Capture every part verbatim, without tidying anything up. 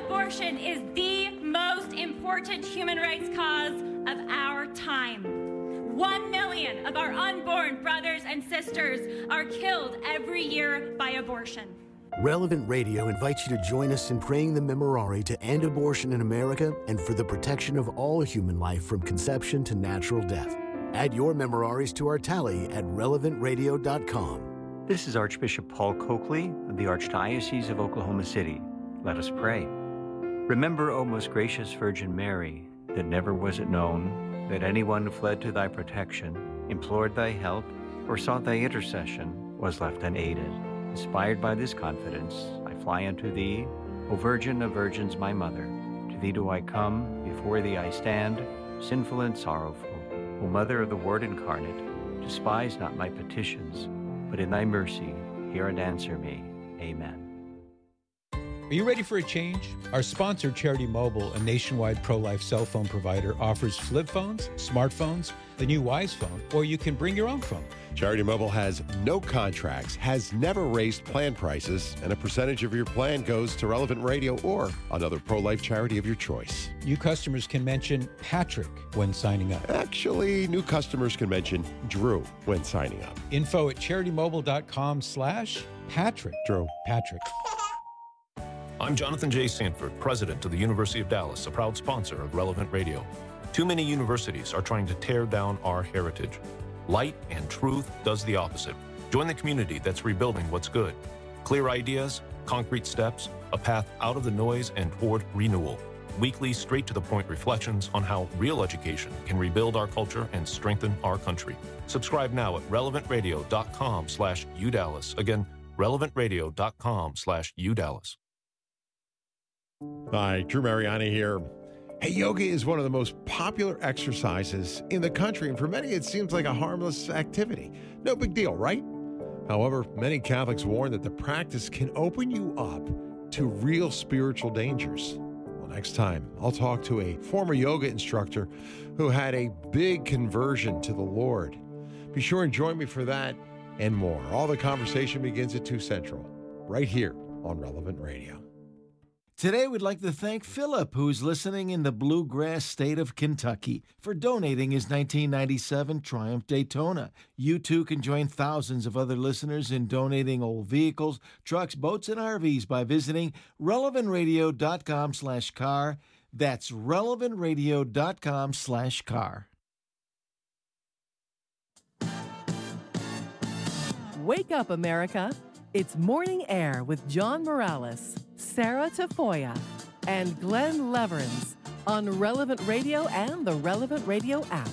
Abortion is the most important human rights cause of our time. One million of our unborn brothers and sisters are killed every year by abortion. Relevant Radio invites you to join us in praying the Memorare to end abortion in America and for the protection of all human life from conception to natural death. Add your Memoraries to our tally at relevant radio dot com. This is Archbishop Paul Coakley of the Archdiocese of Oklahoma City. Let us pray. Remember, O most gracious Virgin Mary, that never was it known that anyone who fled to thy protection, implored thy help, or sought thy intercession was left unaided. Inspired by this confidence, I fly unto thee, O Virgin of Virgins, my Mother. To thee do I come, before thee I stand, sinful and sorrowful. O Mother of the Word incarnate, despise not my petitions, but in thy mercy hear and answer me. Amen. Are you ready for a change? Our sponsor, Charity Mobile, a nationwide pro-life cell phone provider, offers flip phones, smartphones, the new Wise phone, or you can bring your own phone. Charity Mobile has no contracts, has never raised plan prices, and a percentage of your plan goes to Relevant Radio or another pro-life charity of your choice. New customers can mention Patrick when signing up. Actually, new customers can mention Drew when signing up. Info at charitymobile.com slash Patrick. Drew. Patrick. I'm Jonathan J. Sanford, president of the University of Dallas, a proud sponsor of Relevant Radio. Too many universities are trying to tear down our heritage. Light and Truth does the opposite. Join the community that's rebuilding what's good. Clear ideas, concrete steps, a path out of the noise and toward renewal. Weekly, straight-to-the-point reflections on how real education can rebuild our culture and strengthen our country. Subscribe now at relevantradio.com slash UDallas. Again, relevantradio.com slash UDallas. Hi, Drew Mariani here. Hey, yoga is one of the most popular exercises in the country, and for many, it seems like a harmless activity. No big deal, right? However, many Catholics warn that the practice can open you up to real spiritual dangers. Well, next time, I'll talk to a former yoga instructor who had a big conversion to the Lord. Be sure and join me for that and more. All the conversation begins at two Central, right here on Relevant Radio. Today, we'd like to thank Philip, who's listening in the bluegrass state of Kentucky, for donating his nineteen ninety-seven Triumph Daytona. You too can join thousands of other listeners in donating old vehicles, trucks, boats, and R Vs by visiting relevantradio.com slash car. That's relevantradio.com slash car. Wake up, America. It's Morning Air with John Morales, Sarah Tafoya, and Glenn Leverins on Relevant Radio and the Relevant Radio app.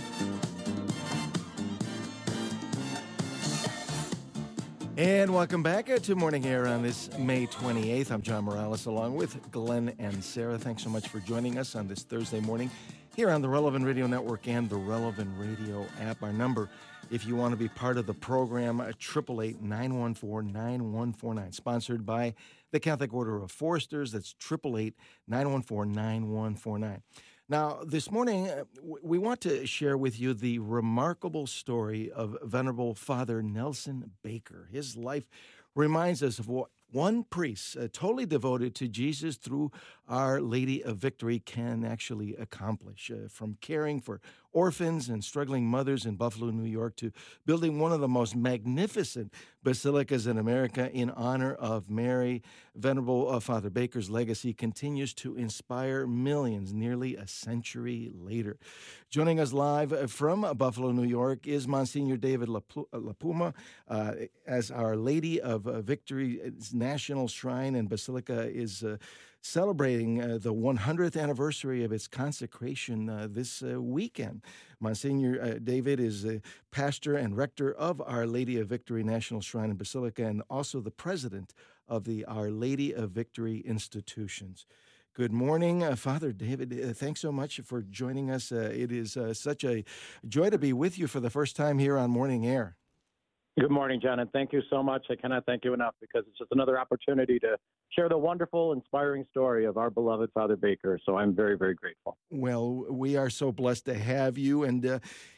And welcome back to Morning Air on this May twenty-eighth. I'm John Morales along with Glenn and Sarah. Thanks so much for joining us on this Thursday morning here on the Relevant Radio Network and the Relevant Radio app. Our number, if you want to be part of the program, eight eight eight, nine one four, nine one four nine, sponsored by the Catholic Order of Foresters. That's eight eight eight, nine one four, nine one four nine. Now, this morning, uh, we want to share with you the remarkable story of Venerable Father Nelson Baker. His life reminds us of what one priest, uh, totally devoted to Jesus through Our Lady of Victory, can actually accomplish, uh, from caring for orphans and struggling mothers in Buffalo, New York, to building one of the most magnificent basilicas in America in honor of Mary. Venerable uh, Father Baker's legacy continues to inspire millions nearly a century later. Joining us live from Buffalo, New York, is Monsignor David LaPuma, uh, as Our Lady of uh, Victory's National Shrine and Basilica is uh, celebrating uh, the one hundredth anniversary of its consecration uh, this uh, weekend. Monsignor uh, David is a pastor and rector of Our Lady of Victory National Shrine and Basilica, and also the president of the Our Lady of Victory institutions. Good morning, uh, Father David. Uh, thanks so much for joining us. Uh, it is uh, such a joy to be with you for the first time here on Morning Air. Good morning, John, and thank you so much. I cannot thank you enough because it's just another opportunity to share the wonderful, inspiring story of our beloved Father Baker. So I'm very, very grateful. Well, we are so blessed to have you. And, uh,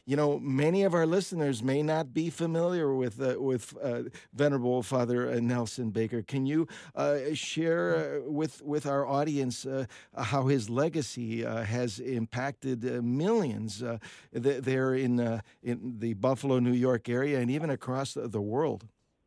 you know, many of our listeners may not be familiar with uh, with uh, Venerable Father uh, Nelson Baker. Can you uh, share uh, with with our audience uh, how his legacy uh, has impacted uh, millions uh, th- there in uh, in the Buffalo, New York area, and even across the, the world?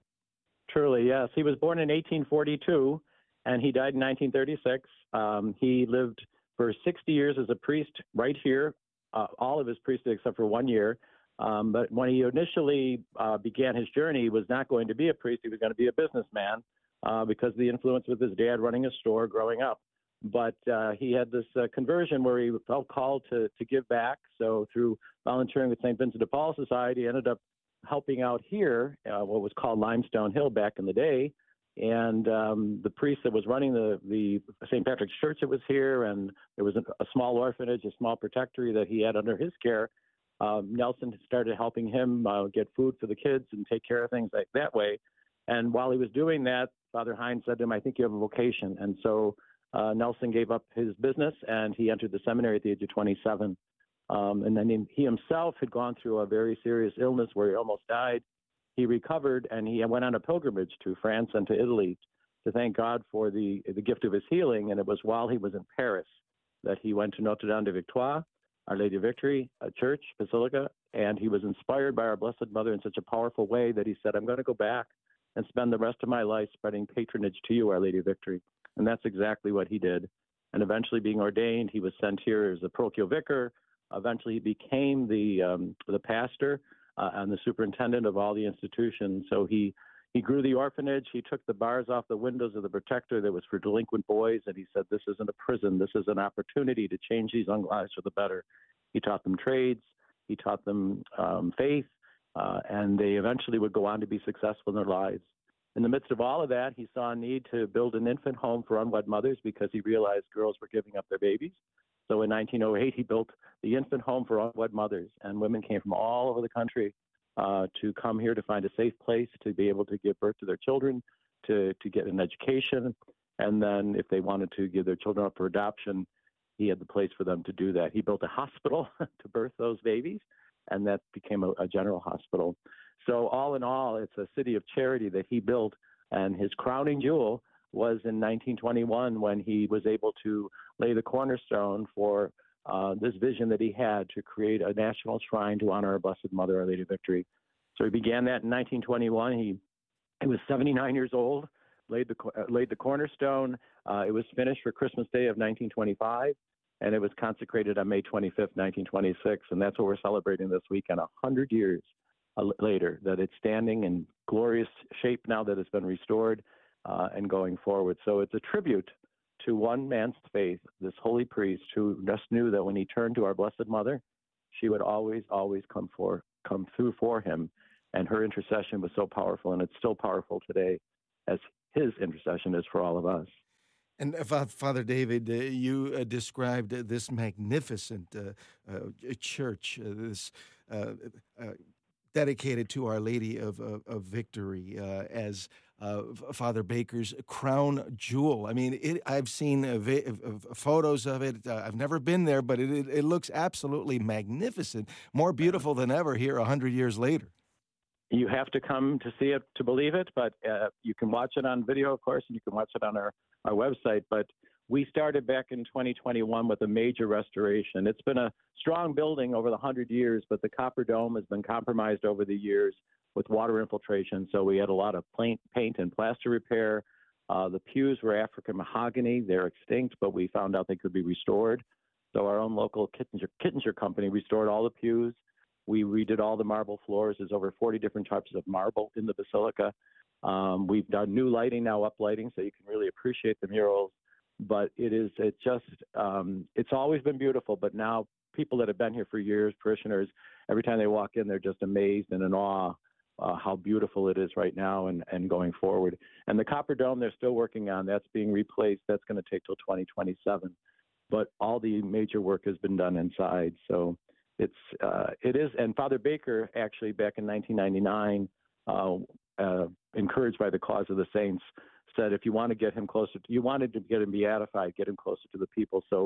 Truly, yes. He was born in eighteen forty-two, and he died in nineteen thirty-six. Um, he lived for sixty years as a priest right here, uh, all of his priesthood except for one year. Um, but when he initially uh, began his journey, he was not going to be a priest. He was going to be a businessman uh, because of the influence with his dad running a store growing up. But uh, he had this uh, conversion where he felt called to, to give back. So through volunteering with Saint Vincent de Paul Society, he ended up helping out here, uh, what was called Limestone Hill back in the day. And um, the priest that was running the, the Saint Patrick's Church that was here, and there was a, a small orphanage, a small protectory that he had under his care. Um, Nelson started helping him uh, get food for the kids and take care of things like that way. And while he was doing that, Father Hines said to him, "I think you have a vocation." And so uh, Nelson gave up his business and he entered the seminary at the age of twenty-seven. Um, and then he, he himself had gone through a very serious illness where he almost died. He recovered and he went on a pilgrimage to France and to Italy to thank God for the, the gift of his healing. And it was while he was in Paris that he went to Notre Dame de Victoire, Our Lady of Victory, a church, basilica, and he was inspired by our Blessed Mother in such a powerful way that he said, "I'm going to go back and spend the rest of my life spreading patronage to you, Our Lady of Victory." And that's exactly what he did. And eventually being ordained, he was sent here as a parochial vicar. Eventually he became the um, the pastor uh, and the superintendent of all the institutions. So he, he grew the orphanage. He took the bars off the windows of the protector that was for delinquent boys. And he said, "This isn't a prison. This is an opportunity to change these young lives for the better." He taught them trades. He taught them um, faith. Uh, and they eventually would go on to be successful in their lives. In the midst of all of that, he saw a need to build an infant home for unwed mothers because he realized girls were giving up their babies. So in nineteen oh eight, he built the infant home for unwed mothers, and women came from all over the country uh, to come here to find a safe place to be able to give birth to their children, to, to get an education, and then if they wanted to give their children up for adoption, he had the place for them to do that. He built a hospital to birth those babies, and that became a, a general hospital. So all in all, it's a city of charity that he built, and his crowning jewel was in nineteen twenty-one when he was able to lay the cornerstone for uh, this vision that he had to create a national shrine to honor our Blessed Mother, Our Lady of Victory. So he began that in nineteen twenty-one. He, he was seventy-nine years old, laid the, uh, laid the cornerstone. Uh, it was finished for Christmas Day of nineteen twenty-five, and it was consecrated on May twenty-fifth, nineteen twenty-six. And that's what we're celebrating this weekend, one hundred years uh, later, that it's standing in glorious shape now that it's been restored. Uh, and going forward. So it's a tribute to one man's faith, this holy priest who just knew that when he turned to our Blessed Mother, she would always, always come for, come through for him. And her intercession was so powerful, and it's still powerful today as his intercession is for all of us. And uh, Father David, uh, you uh, described uh, this magnificent uh, uh, church, uh, this uh, uh, dedicated to Our Lady of, of, of Victory uh, as uh, Father Baker's crown jewel. I mean, it, I've seen uh, vi- uh, photos of it. Uh, I've never been there, but it, it, it looks absolutely magnificent, more beautiful than ever here a hundred years later. You have to come to see it to believe it, but uh, you can watch it on video, of course, and you can watch it on our, our website. But we started back in twenty twenty-one with a major restoration. It's been a strong building over the hundred years, but the copper dome has been compromised over the years with water infiltration. So we had a lot of paint, paint and plaster repair. Uh, the pews were African mahogany. They're extinct, but we found out they could be restored. So our own local Kittinger, Kittinger company restored all the pews. We redid all the marble floors. There's over forty different types of marble in the basilica. Um, we've done new lighting now, up lighting, so you can really appreciate the murals. But it is, it just, um, it's always been beautiful, but now people that have been here for years, parishioners, every time they walk in, they're just amazed and in awe uh, how beautiful it is right now and, and going forward. And the copper dome they're still working on, that's being replaced. That's going to take till twenty twenty-seven. But all the major work has been done inside. So it's, uh, it is, and Father Baker actually back in nineteen ninety-nine, uh, uh, encouraged by the cause of the saints, said if you want to get him closer, to, you wanted to get him beatified, get him closer to the people. So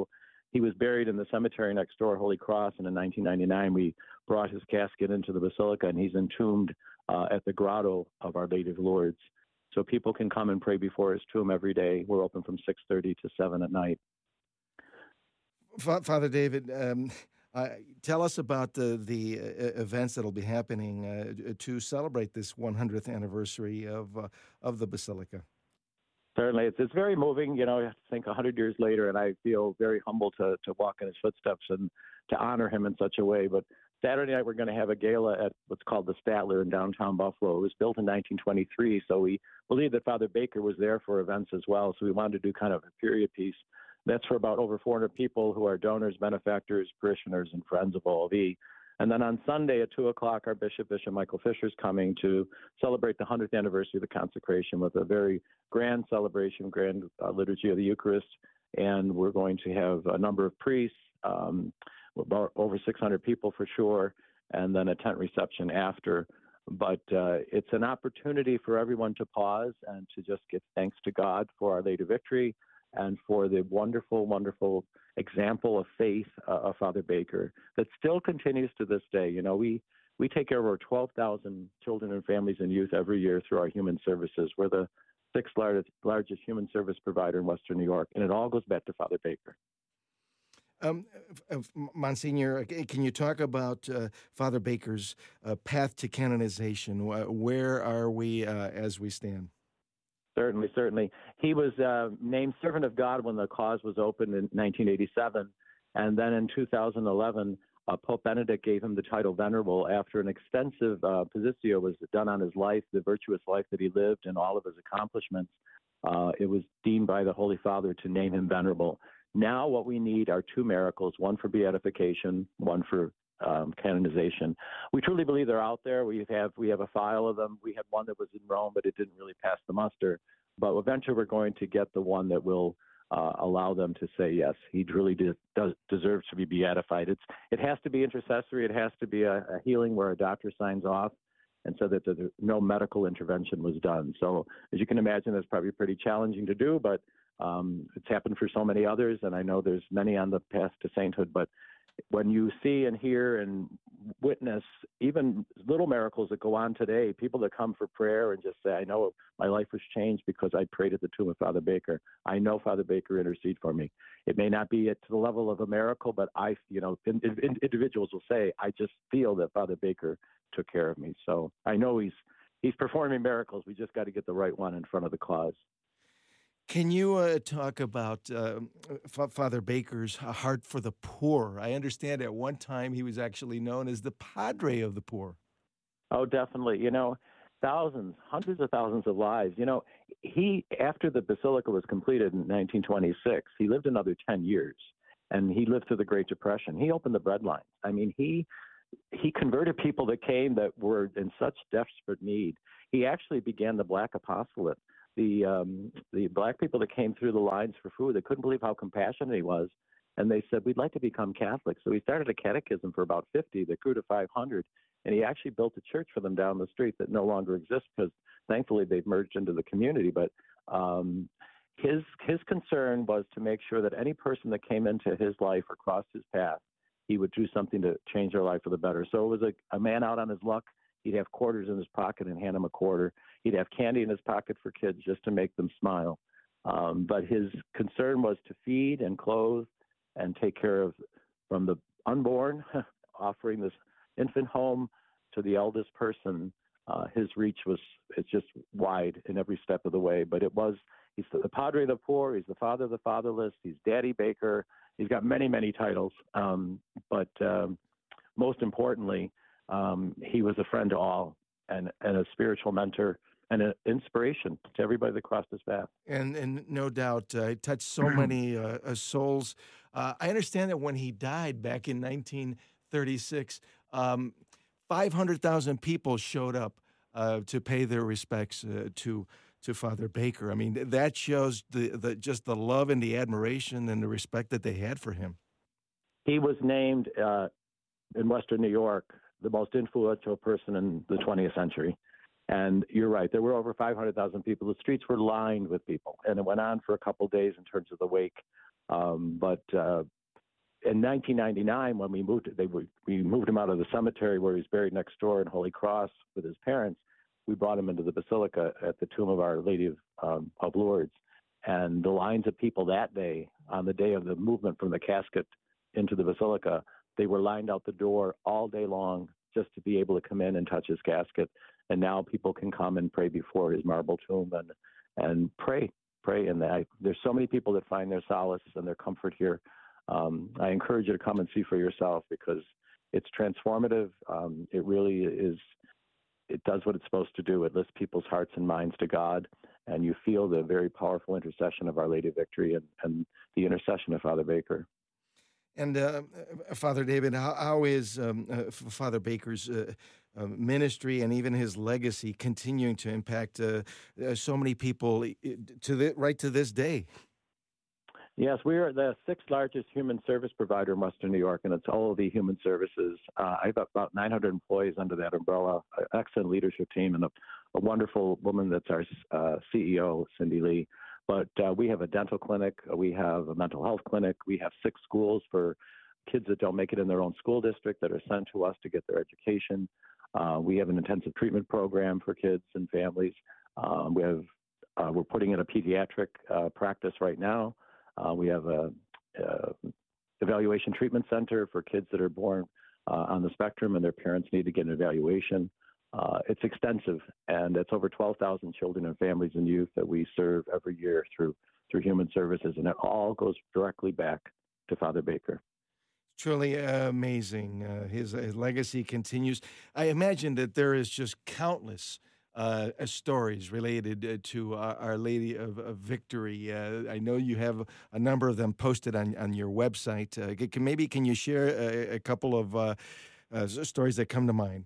he was buried in the cemetery next door, Holy Cross, and in nineteen ninety-nine we brought his casket into the basilica, and he's entombed uh, at the grotto of Our Lady of Lourdes. So people can come and pray before his tomb every day. We're open from six thirty to seven at night. Father David, um, uh, tell us about the, the uh, events that will be happening uh, to celebrate this one hundredth anniversary of uh, of the Basilica. Certainly. It's, it's very moving. You know, I think one hundred years later, and I feel very humble to, to walk in his footsteps and to honor him in such a way. But Saturday night, we're going to have a gala at what's called the Statler in downtown Buffalo. It was built in nineteen twenty-three, so we believe that Father Baker was there for events as well. So we wanted to do kind of a period piece. That's for about over four hundred people who are donors, benefactors, parishioners, and friends of O L V. And then on Sunday at two o'clock, our Bishop, Bishop Michael Fisher, is coming to celebrate the one hundredth anniversary of the consecration with a very grand celebration, grand uh, liturgy of the Eucharist. And we're going to have a number of priests, um, about over six hundred people for sure, and then a tent reception after. But uh, it's an opportunity for everyone to pause and to just give thanks to God for Our Lady of Victory and for the wonderful, wonderful example of faith uh, of Father Baker that still continues to this day. You know, we, we take care of over twelve thousand children and families and youth every year through our human services. We're the sixth largest, largest human service provider in Western New York, and it all goes back to Father Baker. Um, Monsignor, can you talk about uh, Father Baker's uh, path to canonization? Where are we uh, as we stand? Certainly, certainly. He was uh, named Servant of God when the cause was opened in nineteen eighty-seven. And then in two thousand eleven, uh, Pope Benedict gave him the title Venerable after an extensive uh, positio was done on his life, the virtuous life that he lived, and all of his accomplishments. Uh, it was deemed by the Holy Father to name him Venerable. Now what we need are two miracles, one for beatification, one for um, canonization. We truly believe they're out there. We have we have a file of them. We had one that was in Rome, but it didn't really pass the muster. But eventually we're going to get the one that will uh, allow them to say, yes, he really did, does, deserves to be beatified. It's, it has to be intercessory. It has to be a, a healing where a doctor signs off and so that the, no medical intervention was done. So as you can imagine, that's probably pretty challenging to do, but Um, it's happened for so many others, and I know there's many on the path to sainthood. But when you see and hear and witness even little miracles that go on today, people that come for prayer and just say, I know my life was changed because I prayed at the tomb of Father Baker. I know Father Baker intercede for me. It may not be at the level of a miracle, but I, you know, in, in, individuals will say, I just feel that Father Baker took care of me. So I know he's he's performing miracles. We just got to get the right one in front of the cause. Can you uh, talk about uh, F- Father Baker's heart for the poor? I understand at one time he was actually known as the Padre of the poor. Oh, definitely. You know, thousands, hundreds of thousands of lives. You know, he, after the Basilica was completed in nineteen twenty-six, he lived another ten years, and he lived through the Great Depression. He opened the bread lines. I mean, he he converted people that came that were in such desperate need. He actually began the Black Apostolate. The um, the black people that came through the lines for food, they couldn't believe how compassionate he was. And they said, we'd like to become Catholic. So he started a catechism for about fifty that grew to five hundred. And he actually built a church for them down the street that no longer exists because thankfully they've merged into the community. But um, his his concern was to make sure that any person that came into his life or crossed his path, he would do something to change their life for the better. So it was a, a man out on his luck. He'd have quarters in his pocket and hand them a quarter. He'd have candy in his pocket for kids just to make them smile. Um, but his concern was to feed and clothe and take care of from the unborn, offering this infant home to the eldest person. Uh, his reach was it's just wide in every step of the way. But it was, he's the Padre of the poor. He's the father of the fatherless. He's Daddy Baker. He's got many, many titles. Um, but um, most importantly, Um, he was a friend to all and, and a spiritual mentor and an inspiration to everybody that crossed his path. And and no doubt, uh, he touched so many uh, uh, souls. Uh, I understand that when he died back in nineteen thirty-six, um, five hundred thousand people showed up uh, to pay their respects uh, to to Father Baker. I mean, that shows the, the just the love and the admiration and the respect that they had for him. He was named uh, in Western New York the most influential person in the twentieth century. And you're right, there were over five hundred thousand people. The streets were lined with people, and it went on for a couple of days in terms of the wake. Um, but uh, in nineteen ninety-nine, when we moved, they we moved him out of the cemetery where he's buried next door in Holy Cross with his parents. We brought him into the basilica at the tomb of Our Lady of, um, of Lourdes. And the lines of people that day, on the day of the movement from the casket into the basilica, they were lined out the door all day long just to be able to come in and touch his casket. And now people can come and pray before his marble tomb and and pray, pray. And I, there's so many people that find their solace and their comfort here. Um, I encourage you to come and see for yourself because it's transformative. Um, it really is. It does what it's supposed to do. It lifts people's hearts and minds to God, and you feel the very powerful intercession of Our Lady of Victory and, and the intercession of Father Baker. And uh, Father David, how, how is um, uh, Father Baker's uh, uh, ministry and even his legacy continuing to impact uh, uh, so many people to the, right to this day? Yes, we are the sixth largest human service provider in Western New York, and it's all of the human services. Uh, I have about nine hundred employees under that umbrella, an excellent leadership team, and a, a wonderful woman that's our uh, C E O, Cindy Lee. But uh, we have a dental clinic, we have a mental health clinic, we have six schools for kids that don't make it in their own school district that are sent to us to get their education. Uh, we have an intensive treatment program for kids and families. Um, we have uh, we're putting in a pediatric uh, practice right now. Uh, we have a, a evaluation treatment center for kids that are born uh, on the spectrum and their parents need to get an evaluation. Uh, it's extensive, and it's over twelve thousand children and families and youth that we serve every year through through human services, and it all goes directly back to Father Baker. Truly uh, amazing. Uh, his, his legacy continues. I imagine that there is just countless Uh, stories related uh, to uh, Our Lady of, of Victory. Uh, I know you have a number of them posted on, on your website. Uh, can, maybe can you share a, a couple of uh, uh, stories that come to mind?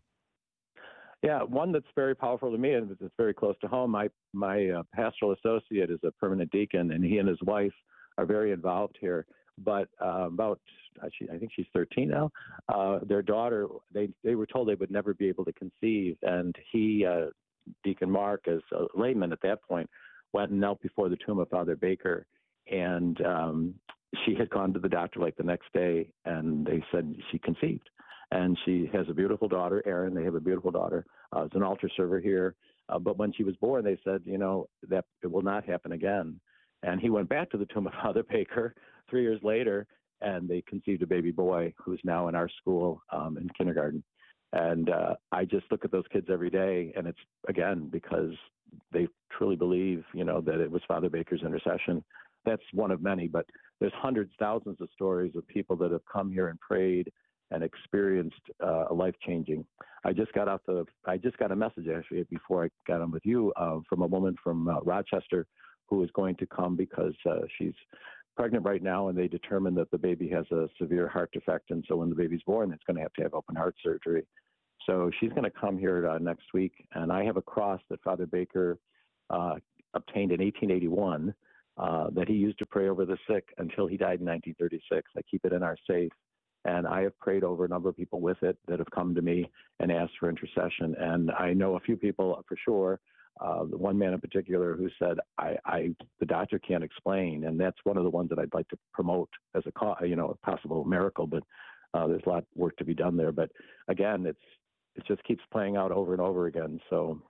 Yeah, one that's very powerful to me and it's very close to home. My my uh, pastoral associate is a permanent deacon, and he and his wife are very involved here. But uh, about, I think she's thirteen now. Uh, their daughter, they they were told they would never be able to conceive, and he. Uh, Deacon Mark, as a layman at that point, went and knelt before the tomb of Father Baker, and um, she had gone to the doctor like the next day, and they said she conceived, and she has a beautiful daughter, Erin. They have a beautiful daughter. Uh, as an altar server here, uh, but when she was born, they said, you know, that it will not happen again. And he went back to the tomb of Father Baker three years later, and they conceived a baby boy who's now in our school um, in kindergarten. And uh, I just look at those kids every day, and it's, again, because they truly believe, you know, that it was Father Baker's intercession. That's one of many, but there's hundreds, thousands of stories of people that have come here and prayed and experienced uh, a life-changing. I just got off the, I just got a message, actually, before I got on with you, uh, from a woman from uh, Rochester who is going to come because uh, she's pregnant right now, and they determined that the baby has a severe heart defect, and so when the baby's born, it's going to have to have open heart surgery. So she's going to come here uh, next week, and I have a cross that Father Baker uh, obtained in eighteen eighty-one uh, that he used to pray over the sick until he died in nineteen thirty-six. I keep it in our safe, and I have prayed over a number of people with it that have come to me and asked for intercession, and I know a few people for sure. Uh, the one man in particular who said, I, I, the doctor can't explain. And that's one of the ones that I'd like to promote as a, you know, a possible miracle, but uh, there's a lot of work to be done there. But again, it's, it just keeps playing out over and over again. So.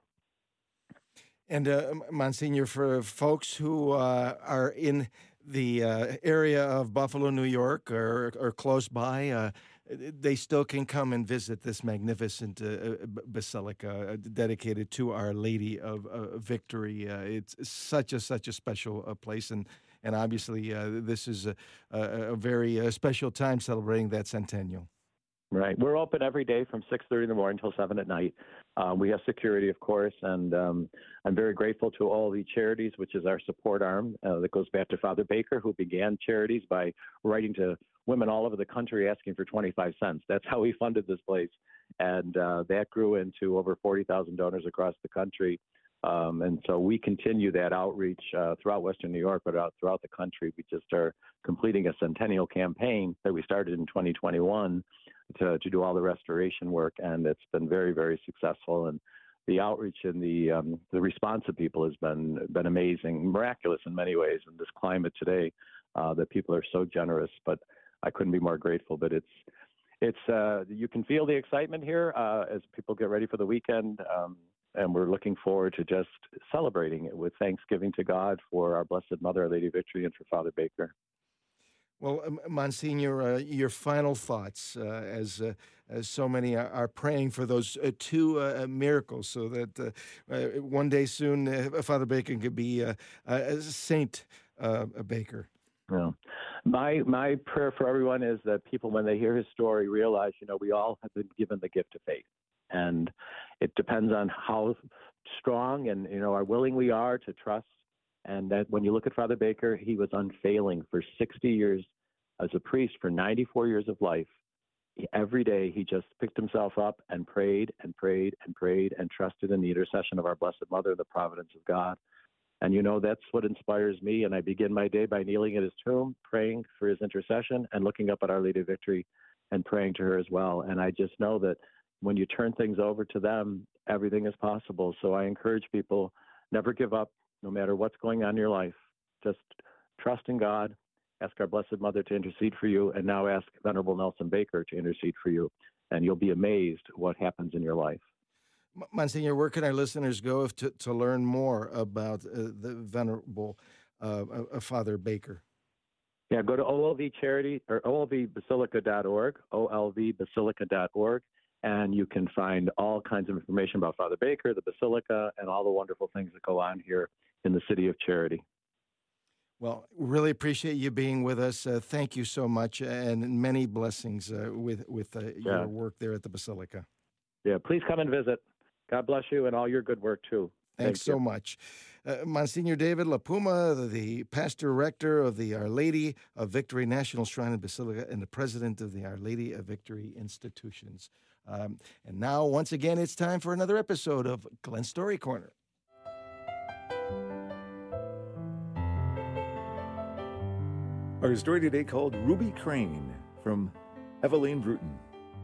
And uh, Monsignor, for folks who uh, are in the uh, area of Buffalo, New York, or, or close by, uh, they still can come and visit this magnificent uh, basilica uh, dedicated to Our Lady of uh, Victory. Uh, it's such a such a special uh, place, and and obviously uh, this is a, a, a very uh, special time celebrating that centennial. Right. We're open every day from six thirty in the morning until seven at night. Uh, we have security, of course, and um, I'm very grateful to all the charities, which is our support arm uh, that goes back to Father Baker, who began charities by writing to women all over the country asking for twenty-five cents. That's how he funded this place. And uh, that grew into over forty thousand donors across the country. Um, and so we continue that outreach uh, throughout Western New York, but out throughout the country. We just are completing a centennial campaign that we started in twenty twenty-one to, to do all the restoration work. And it's been very, very successful. And the outreach and the um, the response of people has been been amazing, miraculous in many ways in this climate today, uh, that people are so generous. But I couldn't be more grateful. But it's it's uh, you can feel the excitement here uh, as people get ready for the weekend, um, and we're looking forward to just celebrating it with thanksgiving to God for our Blessed Mother, Our Lady of Victory, and for Father Baker. Well, um, Monsignor, uh, your final thoughts uh, as uh, as so many are, are praying for those uh, two uh, miracles, so that uh, uh, one day soon uh, Father Baker could be uh, uh, Saint uh, Baker. Yeah. My my prayer for everyone is that people, when they hear his story, realize, you know, we all have been given the gift of faith, and it depends on how strong and, you know, how willing we are to trust. And that when you look at Father Baker, he was unfailing for sixty years as a priest, for ninety-four years of life. Every day he just picked himself up and prayed and prayed and prayed and trusted in the intercession of our Blessed Mother, the providence of God. And, you know, that's what inspires me. And I begin my day by kneeling at his tomb, praying for his intercession and looking up at Our Lady of Victory and praying to her as well. And I just know that when you turn things over to them, everything is possible. So I encourage people, never give up. No matter what's going on in your life, just trust in God, ask our Blessed Mother to intercede for you, and now ask Venerable Nelson Baker to intercede for you, and you'll be amazed what happens in your life. Monsignor, where can our listeners go if to, to learn more about uh, the Venerable uh, uh, Father Baker? Yeah, go to O L V charity or O L V basilica dot org, O L V basilica dot org. And you can find all kinds of information about Father Baker, the Basilica, and all the wonderful things that go on here in the City of Charity. Well, really appreciate you being with us. Uh, thank you so much, and many blessings uh, with with uh, yeah. your work there at the Basilica. Yeah, please come and visit. God bless you and all your good work, too. Thanks Thank so much. Uh, Monsignor David LaPuma, the, the pastor-rector of the Our Lady of Victory National Shrine and Basilica and the president of the Our Lady of Victory Institutions. Um, and now, once again, it's time for another episode of Glenn Story Corner. Our story today called Ruby Crane from Eveline Bruton.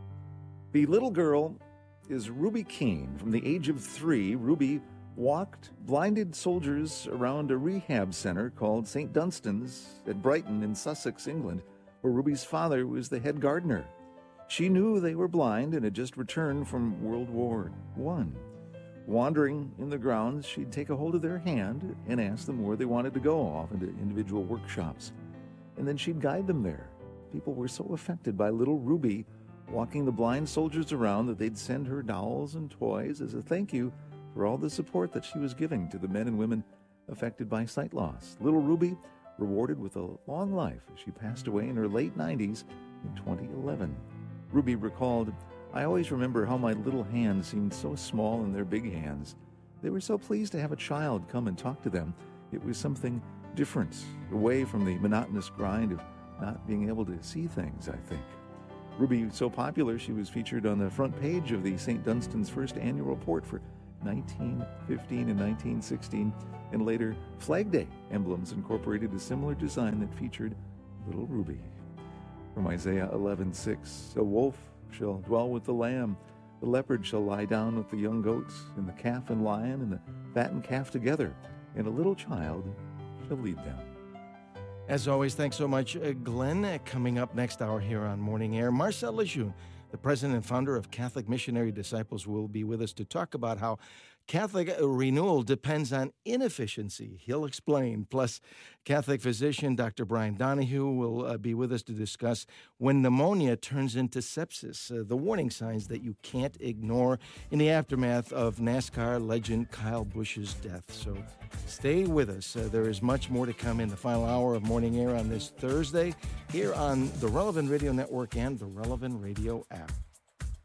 The little girl is Ruby Keene. From the age of three, Ruby walked blinded soldiers around a rehab center called Saint Dunstan's at Brighton in Sussex, England, where Ruby's father was the head gardener. She knew they were blind and had just returned from World War One. Wandering in the grounds, she'd take a hold of their hand and ask them where they wanted to go off into individual workshops. And then she'd guide them there. People were so affected by little Ruby walking the blind soldiers around that they'd send her dolls and toys as a thank you for all the support that she was giving to the men and women affected by sight loss. Little Ruby rewarded with a long life as she passed away in her late nineties in twenty eleven. Ruby recalled, "I always remember how my little hands seemed so small in their big hands. They were so pleased to have a child come and talk to them. It was something different, away from the monotonous grind of not being able to see things, I think." Ruby was so popular, she was featured on the front page of the Saint Dunstan's first annual report for nineteen fifteen and nineteen sixteen, and later Flag Day emblems incorporated a similar design that featured little Ruby. From Isaiah eleven six, "A wolf shall dwell with the lamb, the leopard shall lie down with the young goats, and the calf and lion and the fattened calf together, and a little child shall lead them." As always, thanks so much, uh, Glenn. Uh, coming up next hour here on Morning Air, Marcel Lejeune, the president and founder of Catholic Missionary Disciples, will be with us to talk about how Catholic renewal depends on inefficiency. He'll explain. Plus, Catholic physician Doctor Brian Donahue will uh, be with us to discuss when pneumonia turns into sepsis, uh, the warning signs that you can't ignore in the aftermath of NASCAR legend Kyle Busch's death. So stay with us. Uh, there is much more to come in the final hour of Morning Air on this Thursday here on the Relevant Radio Network and the Relevant Radio app.